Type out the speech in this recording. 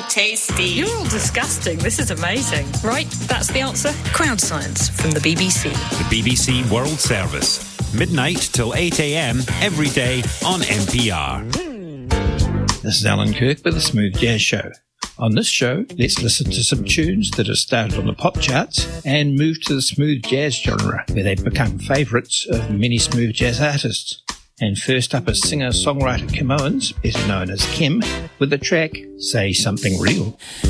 tasty. You're all disgusting. This is amazing. Right, that's the answer. Crowd science from the BBC. The BBC World Service. Midnight till 8 a.m. every day on NPR. This is Alan Kirk with the Smooth Jazz Show. On this show, let's listen to some tunes that have started on the pop charts and move to the smooth jazz genre, where they've become favourites of many smooth jazz artists. And first up is singer-songwriter Kim Owens, better known as Kim, with the track Say Something Real.